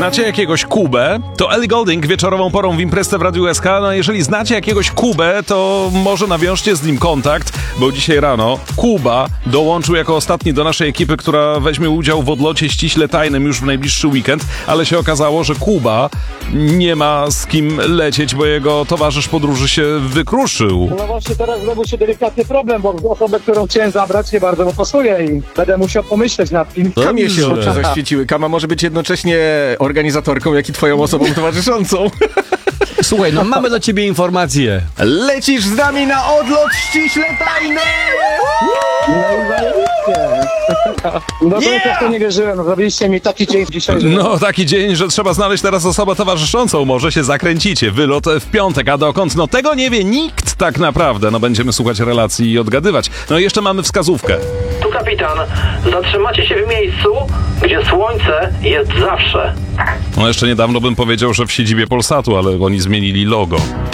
Znacie jakiegoś Kubę? To Ellie Goulding wieczorową porą w Imprezce w Radiu SK. No jeżeli znacie jakiegoś Kubę, to może nawiążcie z nim kontakt, bo dzisiaj rano Kuba dołączył jako ostatni do naszej ekipy, która weźmie udział w odlocie ściśle tajnym już w najbliższy weekend, ale się okazało, że Kuba nie ma z kim lecieć, bo jego towarzysz podróży się wykruszył. No właśnie teraz znowu się delikatny problem, bo osobę, którą chciałem zabrać, nie bardzo mu pasuje i będę musiał pomyśleć nad tym. Kamie się oczy zaświeciły. Kama może być jednocześnie organizatorką, jak i twoją osobą towarzyszącą. Słuchaj, no mamy do ciebie informacje. Lecisz z nami na odlot ściśle tajny! No to to nie wierzyłem, zrobiliście mi taki dzień dzisiaj, że... No, taki dzień, że trzeba znaleźć teraz osobę towarzyszącą. Może się zakręcicie. Wylot w piątek, a dokąd? No tego nie wie nikt tak naprawdę. No będziemy słuchać relacji i odgadywać. No i jeszcze mamy wskazówkę. Tu kapitan. Zatrzymacie się w miejscu, gdzie słońce jest zawsze. No jeszcze niedawno bym powiedział, że w siedzibie Polsatu, ale oni zmienili logo.